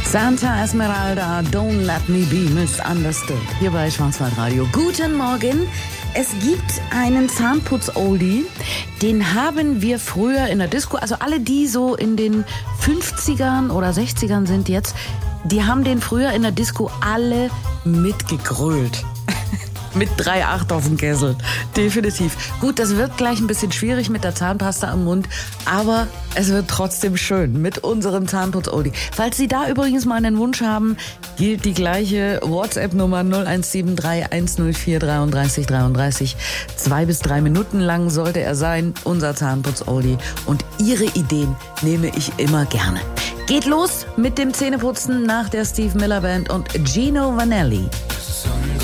Santa Esmeralda, Don't Let Me Be Misunderstood. Hier bei Schwarzwaldradio. Guten Morgen. Es gibt einen Zahnputz-Oldie, den haben wir früher in der Disco, also alle, die so in den 50ern oder 60ern sind jetzt, die haben den früher in der Disco alle mitgegrölt. Mit 3,8 auf dem Kessel. Definitiv. Gut, das wird gleich ein bisschen schwierig mit der Zahnpasta im Mund, aber es wird trotzdem schön mit unserem Zahnputz-Oldie. Falls Sie da übrigens mal einen Wunsch haben, gilt die gleiche WhatsApp-Nummer 0173 104 33 33. 2 bis 3 Minuten lang sollte er sein, unser Zahnputz-Oldie. Und Ihre Ideen nehme ich immer gerne. Geht los mit dem Zähneputzen nach der Steve Miller Band und Gino Vanelli.